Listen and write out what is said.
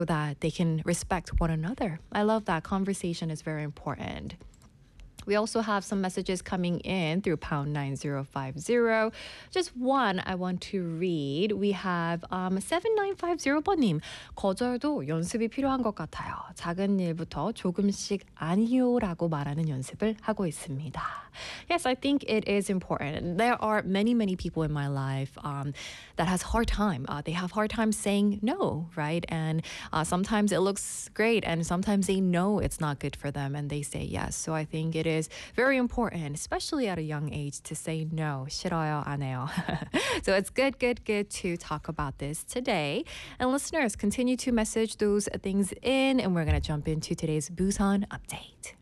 that they can respect one another. I love that. Conversation is very important. We also have some messages coming in through pound 9050. Just one I want to read. We have 7950번님. 거절도 연습이 필요한 것 같아요. 작은 일부터 조금씩 아니요라고 말하는 연습을 하고 있습니다. Yes, I think it is important. There are many people in my life that has hard time. They have hard time saying no, right? And sometimes it looks great, and sometimes they know it's not good for them, and they say yes. So I think it is very important, especially at a young age, to say no. 싫어요, 안 해요. So it's good to talk about this today. And listeners, continue to message those things in, and we're going to jump into today's Busan update.